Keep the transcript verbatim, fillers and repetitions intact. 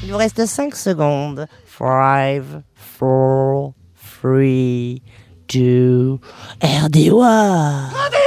Il vous reste cinq secondes. five, four, three, two, R D O A.